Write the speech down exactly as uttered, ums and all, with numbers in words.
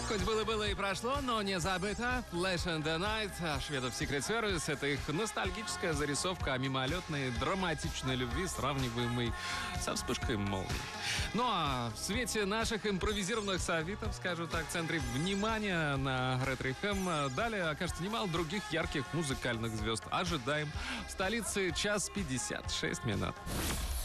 Хоть было-было и прошло, но не забыто. Flash and the Night, шведов Secret Service. Это их ностальгическая зарисовка о мимолетной, драматичной любви, сравниваемой со вспышкой молнии. Ну а в свете наших импровизированных софитов, скажу так, в центре внимания на Ретро-эф эм далее окажется немало других ярких музыкальных звезд. Ожидаем. В столице час пятьдесят шесть минут.